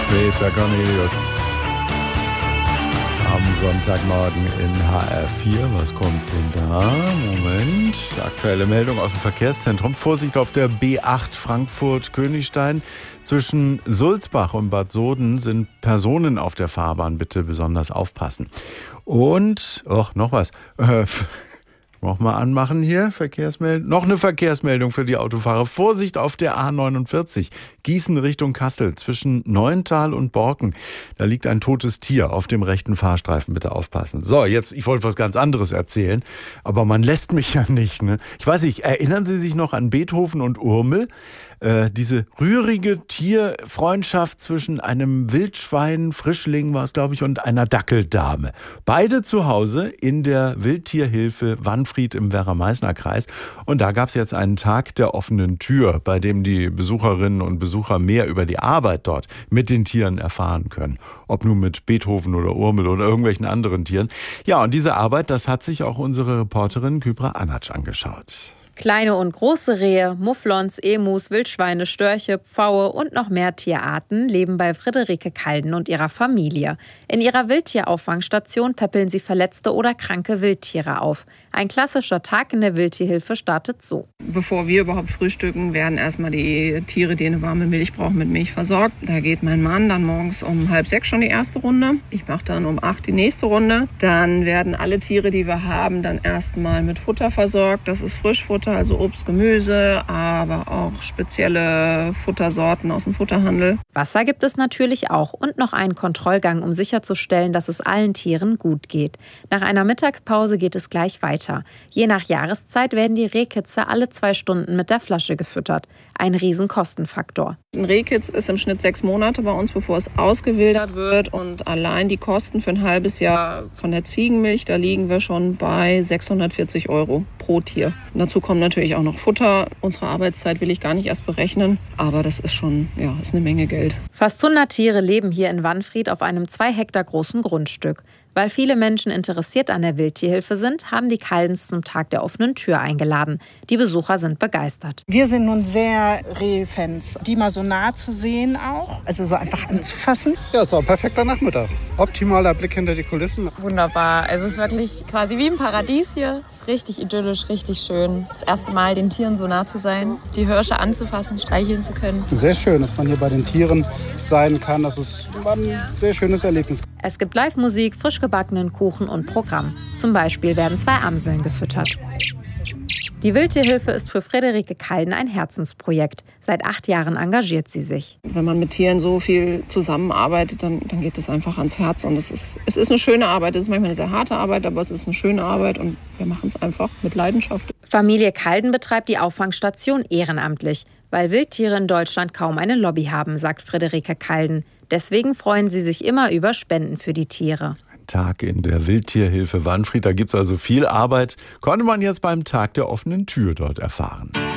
Peter Cornelius am Sonntagmorgen in HR4. Was kommt denn da? Moment. Aktuelle Meldung aus dem Verkehrszentrum. Vorsicht auf der B8 Frankfurt-Königstein. Zwischen Sulzbach und Bad Soden sind Personen auf der Fahrbahn. Bitte besonders aufpassen. Und, noch was. Nochmal anmachen hier, Verkehrsmeldung. Noch eine Verkehrsmeldung für die Autofahrer. Vorsicht auf der A49, Gießen Richtung Kassel, zwischen Neuntal und Borken. Da liegt ein totes Tier auf dem rechten Fahrstreifen, bitte aufpassen. So, jetzt, ich wollte was ganz anderes erzählen, aber man lässt mich ja nicht, ne? Ich weiß nicht, erinnern Sie sich noch an Beethoven und Urmel? Diese rührige Tierfreundschaft zwischen einem Wildschwein, Frischling war es, glaube ich, und einer Dackeldame. Beide zu Hause in der Wildtierhilfe Wanfried im Werra-Meißner-Kreis. Und da gab es jetzt einen Tag der offenen Tür, bei dem die Besucherinnen und Besucher mehr über die Arbeit dort mit den Tieren erfahren können. Ob nun mit Beethoven oder Urmel oder irgendwelchen anderen Tieren. Ja, und diese Arbeit, das hat sich auch unsere Reporterin Kybra Anatsch angeschaut. Kleine und große Rehe, Mufflons, Emus, Wildschweine, Störche, Pfaue und noch mehr Tierarten leben bei Friederike Kalden und ihrer Familie. In ihrer Wildtierauffangstation päppeln sie verletzte oder kranke Wildtiere auf. Ein klassischer Tag in der Wildtierhilfe startet so. Bevor wir überhaupt frühstücken, werden erstmal die Tiere, die eine warme Milch brauchen, mit Milch versorgt. Da geht mein Mann dann morgens um 5:30 schon die erste Runde. Ich mache dann um 8 die nächste Runde. Dann werden alle Tiere, die wir haben, dann erstmal mit Futter versorgt. Das ist Frischfutter, also Obst, Gemüse, aber auch spezielle Futtersorten aus dem Futterhandel. Wasser gibt es natürlich auch und noch einen Kontrollgang, um sicherzustellen, dass es allen Tieren gut geht. Nach einer Mittagspause geht es gleich weiter. Je nach Jahreszeit werden die Rehkitze alle 2 Stunden mit der Flasche gefüttert. Ein Riesenkostenfaktor. Ein Rehkitz ist im Schnitt 6 Monate bei uns, bevor es ausgewildert wird. Und allein die Kosten für ein halbes Jahr von der Ziegenmilch, da liegen wir schon bei 640 € pro Tier. Und dazu kommt natürlich auch noch Futter. Unsere Arbeitszeit will ich gar nicht erst berechnen, aber das ist schon, ist eine Menge Geld. Fast 100 Tiere leben hier in Wanfried auf einem 2 Hektar großen Grundstück. Weil viele Menschen interessiert an der Wildtierhilfe sind, haben die Kaldens zum Tag der offenen Tür eingeladen. Die Besucher sind begeistert. Wir sind nun sehr Rehfans, die mal so nah zu sehen auch, also so einfach anzufassen. Ja, es war ein perfekter Nachmittag. Optimaler Blick hinter die Kulissen. Wunderbar, also es ist wirklich quasi wie im Paradies hier. Es ist richtig idyllisch, richtig schön. Das erste Mal den Tieren so nah zu sein, die Hirsche anzufassen, streicheln zu können. Sehr schön, dass man hier bei den Tieren sein kann. Das ist ein sehr schönes Erlebnis. Es gibt Live-Musik, frisch gebackenen Kuchen und Programm. Zum Beispiel werden 2 Amseln gefüttert. Die Wildtierhilfe ist für Friederike Kalden ein Herzensprojekt. Seit 8 Jahren engagiert sie sich. Wenn man mit Tieren so viel zusammenarbeitet, dann geht es einfach ans Herz. Und es ist eine schöne Arbeit. Es ist manchmal eine sehr harte Arbeit, aber es ist eine schöne Arbeit und wir machen es einfach mit Leidenschaft. Familie Kalden betreibt die Auffangstation ehrenamtlich, weil Wildtiere in Deutschland kaum eine Lobby haben, sagt Friederike Kalden. Deswegen freuen sie sich immer über Spenden für die Tiere. Ein Tag in der Wildtierhilfe Wanfried, da gibt es also viel Arbeit. Konnte man jetzt beim Tag der offenen Tür dort erfahren.